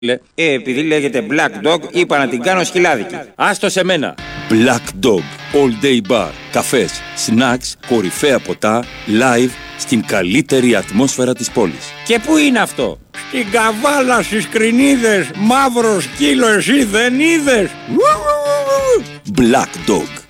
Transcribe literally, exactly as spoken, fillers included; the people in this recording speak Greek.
Ε, επειδή λέγεται Black Dog, είπα να την κάνω σκυλάδικη. Άστο σε μένα. Black Dog, all day bar, καφές, snacks, κορυφαία ποτά, live, στην καλύτερη ατμόσφαιρα της πόλης. Και πού είναι αυτό? Στην Καβάλα, στις Κρινίδες, μαύρο σκύλο εσύ δεν είδες? Black Dog.